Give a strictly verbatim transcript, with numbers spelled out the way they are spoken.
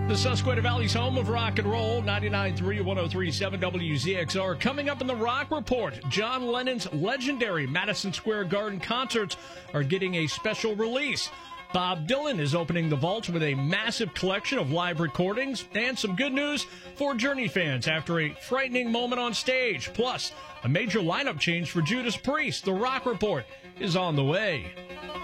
The Susquehanna Valley's home of rock and roll, ninety-nine point three, one oh three point seven W Z X R. Coming up in the Rock Report, John Lennon's legendary Madison Square Garden concerts are getting a special release. Bob Dylan is opening the vault with a massive collection of live recordings, and some good news for Journey fans after a frightening moment on stage. Plus, a major lineup change for Judas Priest. The Rock Report is on the way.